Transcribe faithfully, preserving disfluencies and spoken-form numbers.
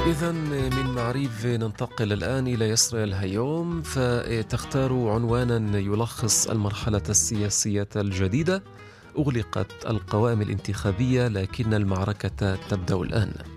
إذا من معريف ننتقل الآن إلى إسرائيل هيوم، فتختار عنوانا يلخص المرحلة السياسية الجديدة. أغلقت القوائم الانتخابية لكن المعركة تبدأ الآن.